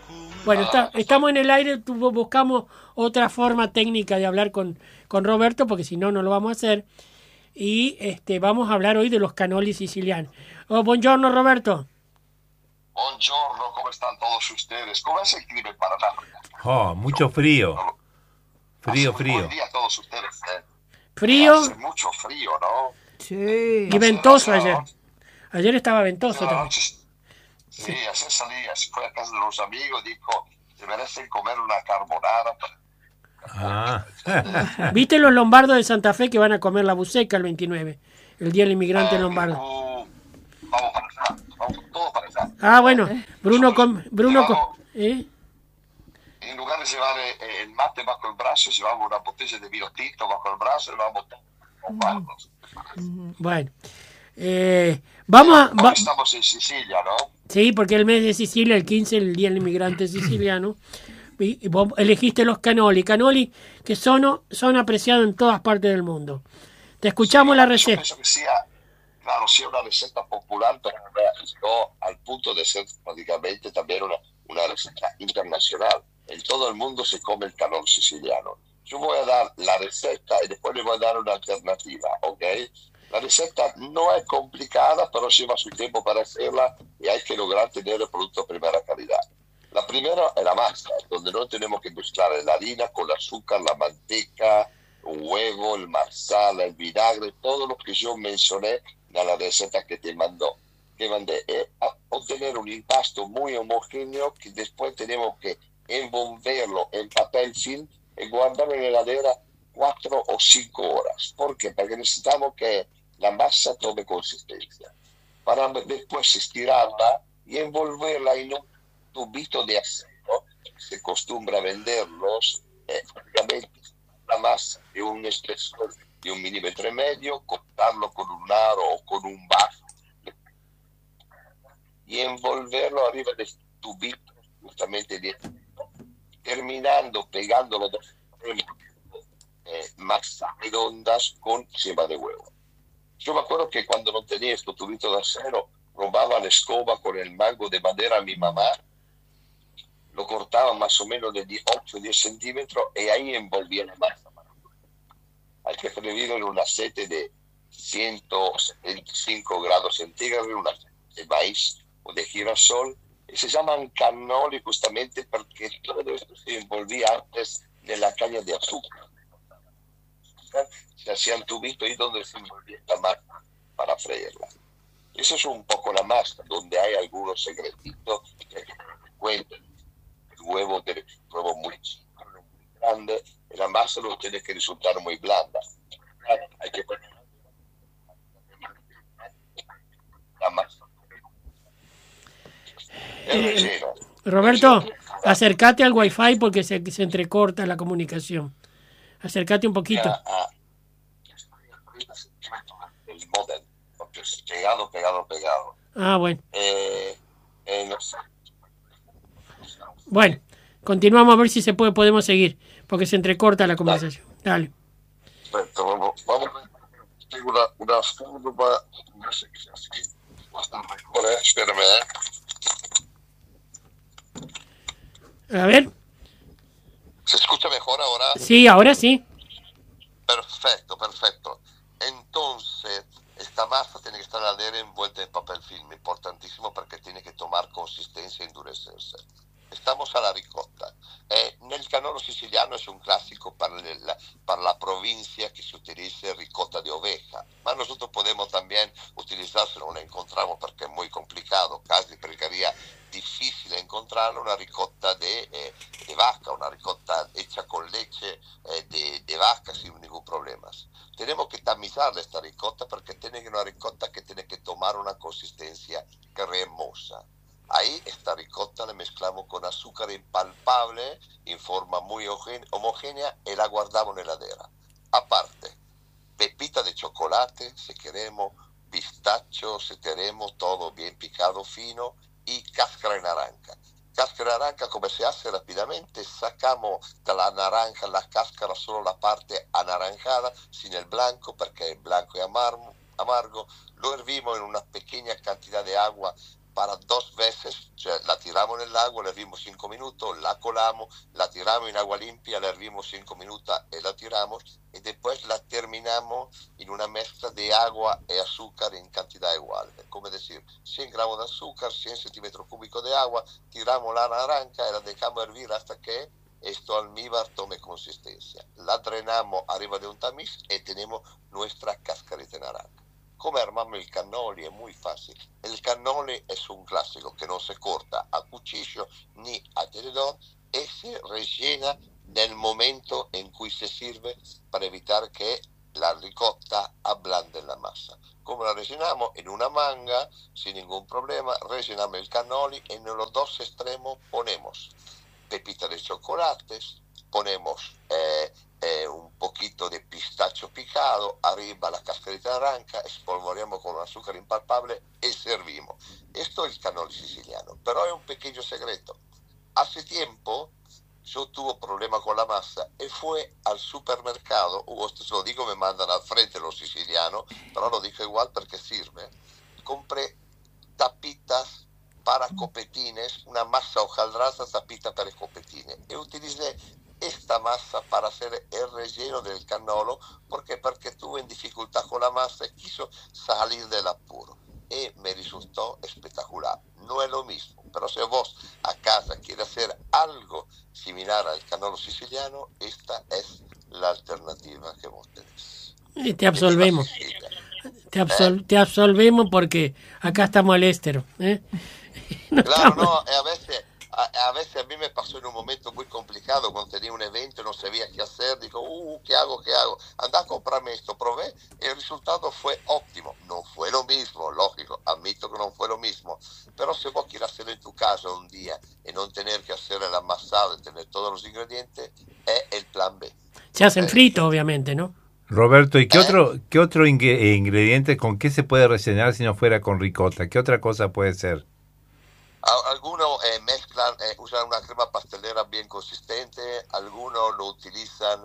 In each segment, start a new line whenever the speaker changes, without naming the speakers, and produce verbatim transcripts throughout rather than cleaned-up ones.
Bueno, está, estamos en el aire, tu- buscamos otra forma técnica de hablar con, con Roberto, porque si no, no lo vamos a hacer. Y este, vamos a hablar hoy de los cannoli sicilianos. Oh, buongiorno, Roberto.
Buongiorno, ¿cómo están todos ustedes? ¿Cómo es el clima en Paraná?
Oh,
Yo,
mucho frío,
no lo- hace
frío,
muy buen
frío.
día a todos ustedes, ¿eh? Eh, hace
Frío
mucho frío, ¿no?
y
Sí.
Ayer, ayer
ventoso
a la
ayer.
noche,
Ayer estaba
ayer
ventoso
a la
también.
noche, sí,
Sí.
ayer salí, así fue a casa de los amigos, dijo, se merecen comer una carbonara.
Ah,
¿Viste los lombardos de Santa Fe que van a comer la buceca el veintinueve? El Día del Inmigrante
Eh,
lombardo.
uh, vamos para allá, vamos todos para allá.
Ah, bueno, Bruno
Nosotros
com, Bruno com,
llevamos,
¿eh?
en lugar de llevar eh, el mate bajo el brazo, llevamos una botella de vino tinto bajo el brazo y vamos todos bombardos.
Bueno. Eh, vamos a...
Hoy
va-
estamos en Sicilia, ¿no?
sí, porque el mes de Sicilia, el quince, el Día del Inmigrante Siciliano. Y, y vos elegiste los cannoli. Cannoli que son, son apreciados en todas partes del mundo. Te escuchamos
Sí,
la
yo
receta.
pienso que sea, claro, sea una receta popular, pero llegó al punto de ser prácticamente también una, una receta internacional. En todo el mundo se come el calor siciliano. Yo voy a dar la receta y después le voy a dar una alternativa, ¿ok? La receta no es complicada, pero lleva su tiempo para hacerla y hay que lograr tener el producto de primera calidad. La primera es la masa, donde no tenemos que mezclar la harina con el azúcar, la manteca, un huevo, el marsala, el vinagre, todo lo que yo mencioné en la receta que te mandó, que mandé, eh, a obtener un impasto muy homogéneo que después tenemos que envolverlo en papel film y guardarlo en la heladera cuatro o cinco horas. ¿Por qué? Porque necesitamos que la masa tome consistencia, para después estirarla y envolverla en un tubito de acero. Se acostumbra a venderlos, eh, prácticamente la masa de un espesor de un milímetro y medio, cortarlo con un aro o con un vaso y envolverlo arriba del tubito, justamente de, terminando pegándolo de eh, masas redondas con yema de huevo. Yo me acuerdo que cuando no tenía estos tubitos de acero, robaba la escoba con el mango de madera a mi mamá, lo cortaba más o menos de ocho o diez centímetros y ahí envolvía la masa. Hay que freírlo en un aceite de ciento setenta y cinco grados centígrados, un aceite de maíz o de girasol, y se llaman cannoli justamente porque todo esto se envolvía antes de la caña de azúcar. Se hacían tubitos ahí donde se envolvía la masa para freírla. Eso es un poco la masa, donde hay algunos secretitos que cuentan. El huevo tiene que ser un huevo muy chico, muy grande, y la masa no tiene que resultar muy blanda. Hay que poner la masa. El
Eh,
relleno.
Roberto, acércate al wifi porque se, se entrecorta la comunicación. Acércate un poquito.
A, a el modem, porque es pegado, pegado, pegado.
Ah, bueno.
Eh, eh, no sé.
Bueno, continuamos a ver si se puede, podemos seguir, porque se entrecorta la conversación. Dale.
Perfecto, vamos, vamos a ver. Tengo una, una forma, no sé qué así. Bastante mejor, ¿eh? Espérame, ¿eh?
A ver.
¿Se escucha mejor ahora?
Sí, ahora sí.
Perfecto, perfecto. Entonces, esta masa tiene que estar al aire envuelta en papel film, importantísimo porque tiene que tomar consistencia e endurecerse. Estamos a la ricotta. Eh, nel canolo siciliano es un clásico para la, para la provincia que se utilice ricotta de oveja, ma nosotros podemos también utilizar, si no la encontramos porque es muy complicado, casi sería difícil encontrarla, una ricotta de, eh, de vaca, una ricotta hecha con leche eh, de, de vaca sin ningún problema. Tenemos que tamizar esta ricotta porque tiene una ricotta que tiene que tomar una consistencia cremosa. Ahí esta ricotta la mezclamos con azúcar impalpable en forma muy homogénea y la guardamos en la heladera. Aparte, pepita de chocolate, si queremos, pistacho, si queremos, todo bien picado fino, y cáscara de naranja. Cáscara de naranja, como se hace rápidamente, sacamos de la naranja, la cáscara, solo la parte anaranjada, sin el blanco, porque el blanco es amargo, amargo. Lo hervimos en una pequeña cantidad de agua para dos veces, cioè la tiramos en el agua, la hervimos cinco minutos, la colamos, la tiramos en agua limpia, la hervimos cinco minutos y la tiramos, y después la terminamos en una mezcla de agua y azúcar en cantidad igual. Como decir, cien gramos de azúcar, cien centímetros cúbicos de agua, tiramos la naranja y la dejamos hervir hasta que esto almíbar tome consistencia. La drenamos arriba de un tamiz y tenemos nuestra cascarita de naranja. ¿Cómo armamos el cannoli? Es muy fácil. El cannoli es un clásico que no se corta a cuchillo ni a tenedor y se rellena nel momento en cui se sirve para evitar que la ricotta ablande la masa. ¿Cómo la rellenamos? En una manga, sin ningún problema, rellenamos el cannoli y en los dos extremos ponemos pepitas de chocolates, ponemos eh, eh, un poquito de pistacho picado, arriba la cascarita de naranja, espolvoreamos con un azúcar impalpable y servimos. Esto es el cannoli siciliano, pero hay un pequeño secreto. Hace tiempo yo tuve problemas con la masa y fue al supermercado, o esto se lo digo, me mandan al frente los sicilianos, pero lo digo igual porque sirve. Compré tapitas para copetines, una masa hojaldrada tapita para copetines. E utilicé esta masa para hacer el relleno del cannolo, porque porque tuve en dificultad con la masa y quiso salir del apuro. Y me resultó espectacular. No es lo mismo, pero si vos a casa quieres hacer algo similar al cannolo siciliano, esta es la alternativa que vos tenés.
Y te absolvemos. Te, absol- ¿Eh? te absolvemos porque acá estamos al estero. ¿eh?
No claro, estamos... no, a veces, a, a veces a mí me pasó en un momento muy complicado cuando tenía un evento y no sabía qué hacer. Digo, uh, ¿qué hago? ¿Qué hago? Andá a comprarme esto. Probé, el resultado fue óptimo. No fue lo mismo, lógico, admito que no fue lo mismo. Pero si vos quieres hacerlo en tu casa un día y no tener que hacer el amasado y tener todos los ingredientes, es el plan B.
Se hacen fritos, obviamente, ¿no?
Roberto, ¿y qué
¿Eh? otro
qué otro ingrediente, con qué se puede rellenar si no fuera con ricota? ¿Qué otra cosa puede ser?
Algunos eh, mezclan, eh, usan una crema pastelera bien consistente, algunos lo utilizan,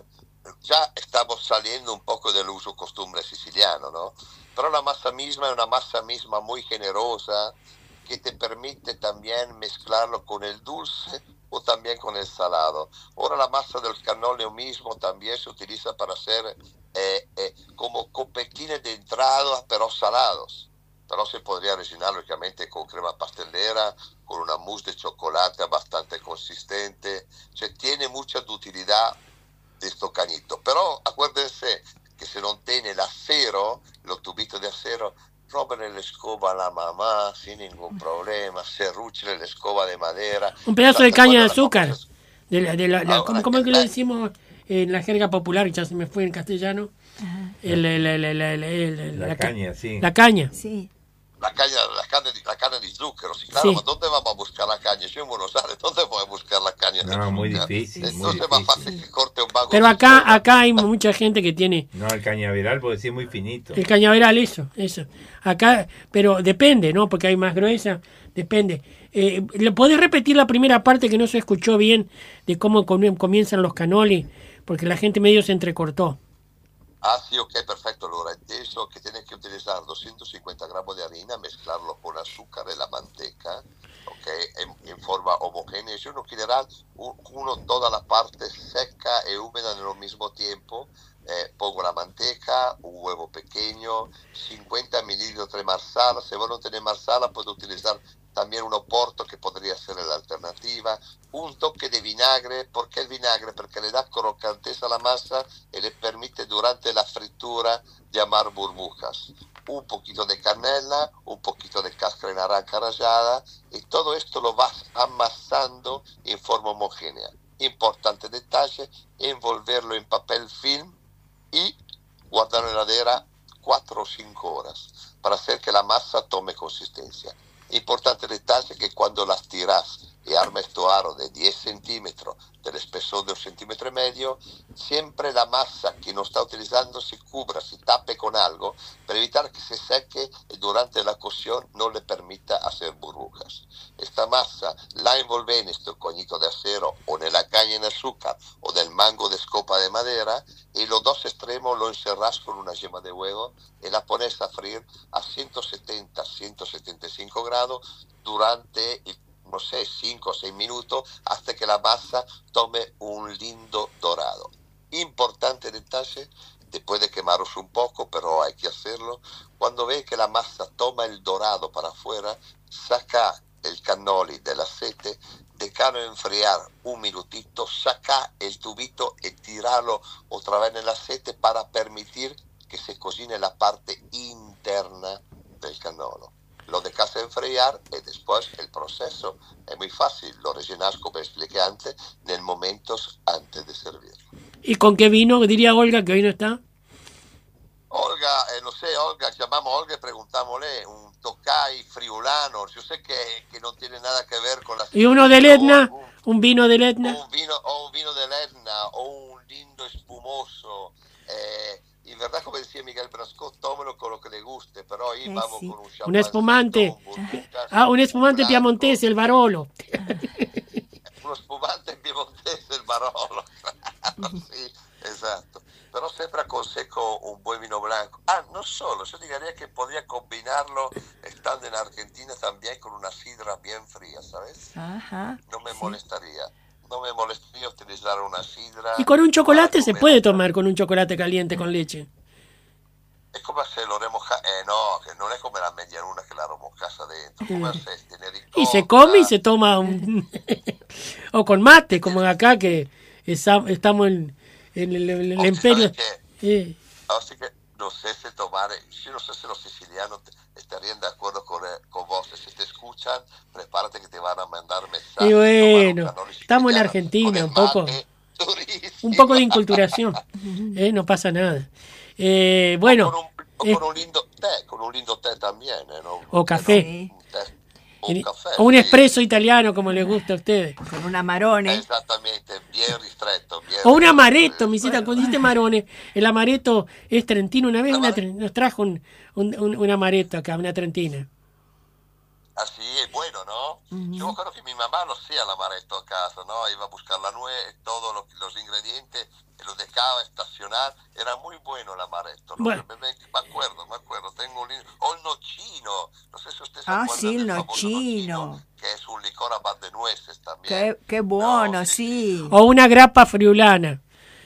ya estamos saliendo un poco del uso costumbre siciliano, ¿no? Pero la masa misma es una masa misma muy generosa que te permite también mezclarlo con el dulce o también con el salado. Ahora la masa del cannoli mismo también se utiliza para hacer eh, eh, como copetines de entrada, pero salados. Pero se podría rellenar lógicamente con crema pastelera, con una mousse de chocolate bastante consistente. Cioè, tiene mucha utilidad de estos cañitos. Pero acuérdense que si no tiene el acero, los tubitos de acero, róbenle la escoba a la mamá sin ningún problema, serrúchele la escoba de madera.
Un pedazo de caña de azúcar. De la, de la, la, ¿Cómo, cómo es que le decimos en la jerga popular? Ya se me fue en castellano. El, el, el, el, el, el, el,
la,
la
caña, sí.
La caña.
Sí.
La caña, la caña, la caña de zucchero, sí, claro, sí. ¿Dónde vamos a buscar la caña? Yo en Buenos Aires, ¿dónde voy a buscar la caña?
No, muy difícil.
Entonces
muy
es más
difícil.
fácil que corte un vago.
Pero acá acá hay mucha gente que tiene...
No, el cañaveral, porque sí es muy finito.
El cañaveral, eso, eso. Acá, pero depende, ¿no? Porque hay más gruesa, depende. Eh, ¿Le podés repetir la primera parte que no se escuchó bien de cómo comienzan los cannoli? Porque la gente medio se entrecortó.
Ah, sí, ok, perfecto. Allora, eso que tienes que utilizar doscientos cincuenta gramos de harina, mezclarlo con azúcar y la manteca, ok, en, en forma homogénea. Yo no quiero uno toda la parte seca y húmeda en el mismo tiempo. Eh, pongo la manteca, un huevo pequeño, cincuenta mililitros de marsala. Si vos no tenés marsala, puedes utilizar también un oporto, que podría ser la alternativa, un toque de vinagre. ¿Por qué el vinagre? Porque le da crocantez a la masa y le permite durante la fritura llamar burbujas. Un poquito de canela, un poquito de cáscara de naranja rallada, y todo esto lo vas amasando en forma homogénea. Importante detalle, envolverlo en papel film y guardarlo en la heladera cuatro o cinco horas para hacer que la masa tome consistencia. Importante detalle que cuando las tiras y y arma este aro de diez centímetros, del espesor de un centímetro y medio, siempre la masa que no está utilizando se cubra, se tape con algo para evitar que se seque y durante la cocción no le permita hacer burbujas. Esta masa la envolve en este coñito de acero o en la caña en azúcar o del mango de escopa de madera y los dos extremos lo encerrás con una yema de huevo y la pones a freír a ciento setenta a ciento setenta y cinco grados durante, no sé, cinco o seis minutos hasta que la masa tome un lindo dorado. Importante detalle, después de quemaros un poco, pero hay que hacerlo, cuando ve que la masa toma el dorado para afuera, saca el cannoli del aceite, déjalo enfriar un minutito, saca el tubito y tirarlo otra vez en el aceite para permitir que se cocine la parte interna del cannolo. Lo dejas enfriar y después el proceso es muy fácil, lo rellenas como expliqué antes, en el momento antes de servirlo.
¿Y con qué vino? Diría Olga, que hoy no está.
Olga, eh, no sé, Olga, llamamos a Olga y preguntámosle, un Tokai friulano, yo sé que, que no tiene nada que ver con la...
¿Y uno del Etna? Un, ¿Un vino del Etna?
Un vino, o un vino del Etna, o un lindo espumoso, eh, y verdad, como decía Miguel Brasco, tómelo con lo que le guste, pero ahí eh, vamos sí. con un champán.
Un espumante. Ah, un espumante piemontese, el Barolo.
Un espumante piemontese, el Barolo. Sí, exacto. Pero siempre aconsejo un buen vino blanco. Ah, no solo, yo diría que podría combinarlo, estando en Argentina, también con una sidra bien fría, ¿sabes? Ajá, no me sí. molestaría. No me molestaría utilizar una sidra.
Y con un chocolate se puede tomar, con un chocolate caliente con leche.
Es como se lo remoja, eh, no, que no es como la media luna que la remojas adentro. Como
mm. Y se come y se toma un... o con mate, como acá que estamos en, en el, el, el imperio.
Eh. Así que no sé si tomar, yo no sé si los sicilianos estarían de acuerdo con, con vos. Si te escuchan, prepárate que te van a mandar mensajes.
Y bueno, estamos en Argentina, un poco, un poco de inculturación, eh, no pasa nada. Eh, bueno,
o con, un, o con un lindo té, con un lindo té también, eh, ¿no?
O café.
Sí. Un té, un café,
o un
sí.
espresso italiano, como les gusta a ustedes.
Con un amarone.
Exactamente, bien ristretto. Bien
o un amaretto, mi cita, cuando dijiste marone, el amaretto es trentino. Una vez una, nos trajo un, un, un, un amaretto acá, una trentina.
Así es bueno, ¿no? Uh-huh. Yo creo que mi mamá no hacía el amaretto a casa, ¿no? Iba a buscar la nuez, todos los, los ingredientes, y los dejaba estacionar. Era muy bueno el amaretto, ¿no?
Bueno.
Me, me, me acuerdo, me acuerdo. Tengo un... O el nocino. No sé si usted se
ah,
acuerda
sí, el
del
nocino.
nocino, que es un licor a base de nueces también.
Qué, qué bueno,
no,
sí.
sí.
O una grappa friulana.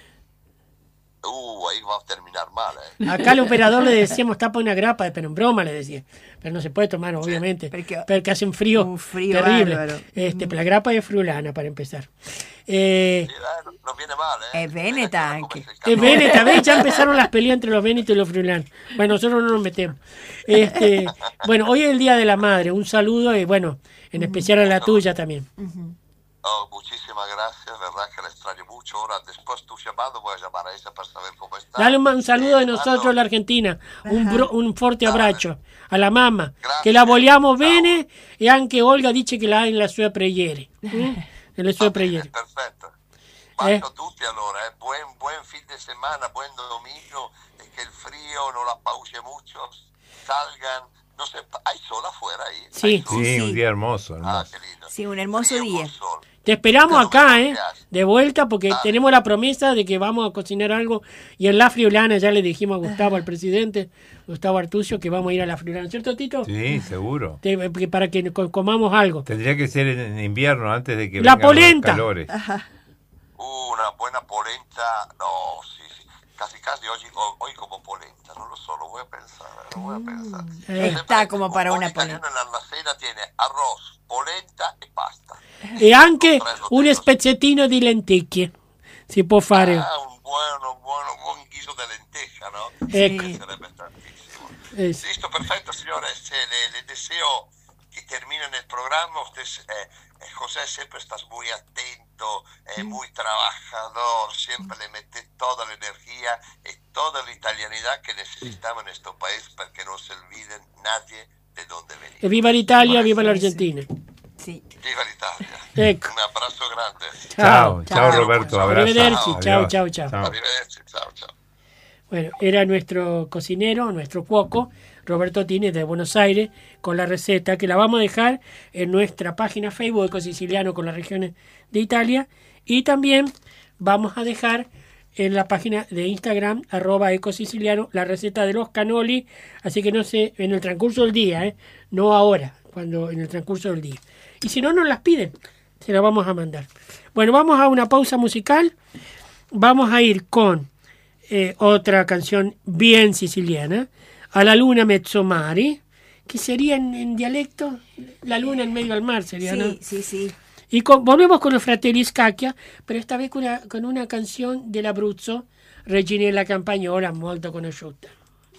Uh, ahí va a terminar mal, ¿eh?
Acá al operador le decíamos tapa una grapa, pero en broma le decía. Pero no se puede tomar, obviamente.
Porque,
porque hace un frío,
un frío
terrible.
Bárbaro.
Este, la grapa es friulana, para empezar. Eh,
sí, no, no viene mal, ¿eh?
Es Veneta anche.
Es Veneta, ¿ves? Ya empezaron las peleas entre los Venetos y los friulanos. Bueno, nosotros no nos metemos. Este, bueno, hoy es el Día de la Madre. Un saludo y, bueno, en especial a la tuya también.
Uh-huh.
Oh, muchísimas gracias, verdad que la extraño mucho. Ahora, después tu llamado, voy a llamar a ella para saber cómo está.
Dale un, un saludo de nosotros a la Argentina, un, bro, un fuerte abbraccio a la mamma, gracias. Che la vogliamo Ciao. Bene e anche Olga dice che la ha nelle sue preghiere. Eh? Nelle sue preghiere.
Perfetto. Bacio eh? tutti allora, eh. buen, buen fin de semana, buen domingo, e che il frío non la pause mucho, salgan. No sé, ¿hay sol afuera ahí?
Sí,
sí, un día hermoso. hermoso.
Ah, qué lindo.
Sí, un hermoso día.
Te esperamos acá, ¿eh? De vuelta, porque ah, tenemos la promesa de que vamos a cocinar algo. Y en la friulana ya le dijimos a Gustavo, al presidente, Gustavo Artucio, que vamos a ir a la friulana. ¿Cierto, Tito?
Sí, seguro.
Te, para que comamos algo.
Tendría que ser en invierno, antes de que
la
vengan
polenta.
los calores.
Ajá.
Uh, una buena polenta. No, sí, sí. Casi, casi hoy, hoy como polenta. No lo solo, voy a pensar, lo voy a pensar.
Mm, está como para una polenta.
En la almacena tiene arroz, polenta e pasta.
E anche un spezzettino di lenticchie si può fare.
Ah, un buono, un buono, un buon guiso de lenteja, ¿no?
Ecco.
Sí. Sarebbe tantissimo.
Eh.
Listo, perfecto, señores. Le, le deseo que terminen el programa. Usted, eh, José, siempre estás muy atento, eh, muy trabajador, siempre le mete toda la energía y toda la italianidad que necesitamos en este país para que no se olviden nadie de dónde venimos.
E viva l'Italia, viva l'Argentina.
Sí.
Viva l'Italia.
Ecco.
Un abrazo grande.
Chao, chao, Roberto, abrazo.
Arrivederci, chao,
Adiós.
chao, chao.
Arrivederci, ciao, ciao.
Bueno, era nuestro cocinero, nuestro cuoco, Roberto Tini, de Buenos Aires, con la receta que la vamos a dejar en nuestra página Facebook, Ecosiciliano con las regiones de Italia, y también vamos a dejar en la página de Instagram, arroba ecosiciliano, la receta de los cannoli, así que no sé, en el transcurso del día, ¿eh? No ahora, cuando en el transcurso del día. Y si no nos las piden, se las vamos a mandar. Bueno, vamos a una pausa musical, vamos a ir con eh, otra canción bien siciliana, A la luna mezzomari, que sería en, en dialecto, la luna en medio del mar sería,
Sí,
¿no?
sí, sí.
Y con, volvemos con los Fratelli Scacchia, pero esta vez con una, con una canción dell'Abruzzo, Reginella Campagnola, molto conosciuta.